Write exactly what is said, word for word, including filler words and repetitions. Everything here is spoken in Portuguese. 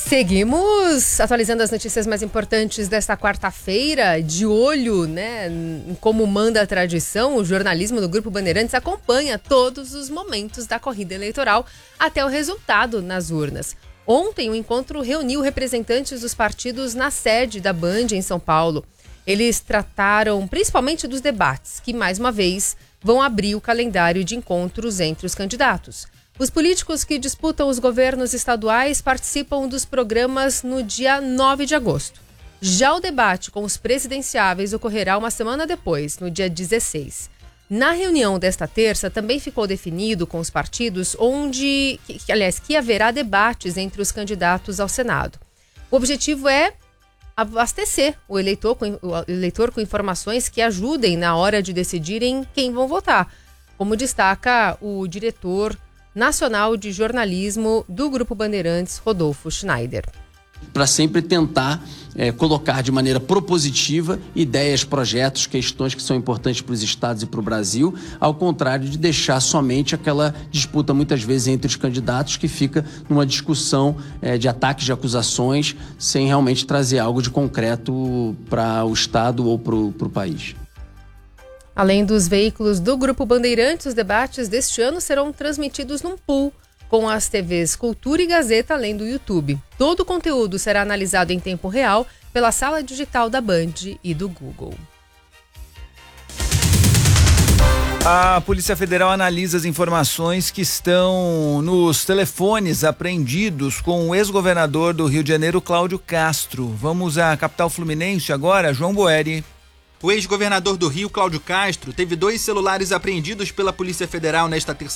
Seguimos atualizando as notícias mais importantes desta quarta-feira, de olho, né, em como manda a tradição. O jornalismo do Grupo Bandeirantes acompanha todos os momentos da corrida eleitoral até o resultado nas urnas. Ontem, o encontro reuniu representantes dos partidos na sede da Band em São Paulo. Eles trataram principalmente dos debates, que, mais uma vez, vão abrir o calendário de encontros entre os candidatos. Os políticos que disputam os governos estaduais participam dos programas no dia nove de agosto. Já o debate com os presidenciáveis ocorrerá uma semana depois, no dia dezesseis. Na reunião desta terça, também ficou definido com os partidos onde, que, aliás, que haverá debates entre os candidatos ao Senado. O objetivo é abastecer o eleitor, com, o eleitor com informações que ajudem na hora de decidirem quem vão votar, como destaca o diretor nacional de jornalismo do Grupo Bandeirantes, Rodolfo Schneider. Para sempre tentar é, colocar de maneira propositiva ideias, projetos, questões que são importantes para os estados e para o Brasil, ao contrário de deixar somente aquela disputa muitas vezes entre os candidatos que fica numa discussão é, de ataques, de acusações, sem realmente trazer algo de concreto para o estado ou para o país. Além dos veículos do Grupo Bandeirantes, os debates deste ano serão transmitidos num pool com as T Vs Cultura e Gazeta, além do YouTube. Todo o conteúdo será analisado em tempo real pela sala digital da Band e do Google. A Polícia Federal analisa as informações que estão nos telefones apreendidos com o ex-governador do Rio de Janeiro, Cláudio Castro. Vamos à capital fluminense agora, João Boeri. O ex-governador do Rio, Cláudio Castro, teve dois celulares apreendidos pela Polícia Federal nesta